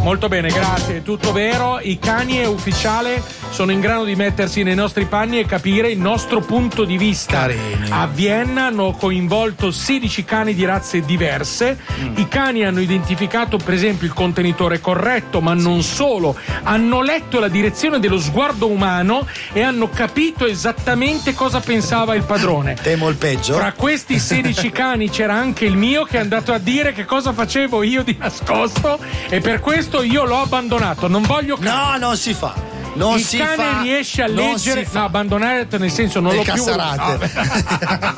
Molto bene, grazie, tutto vero. I cani è ufficiale, sono in grado di mettersi nei nostri panni e capire il nostro punto di vista. Carini. A Vienna hanno coinvolto 16 cani di razze diverse. I cani hanno identificato per esempio il contenitore corretto, ma non solo, hanno letto la direzione dello sguardo umano e hanno capito esattamente cosa pensava il padrone. Temo il peggio. Fra questi 16 cani c'era anche il mio, che è andato a dire che cosa facevo io di nascosto, e per questo io l'ho abbandonato. Non voglio No, non si fa. Non il si cane fa. riesce a Non leggere, si fa. no, abbandonare nel senso non Le l'ho più cassarate.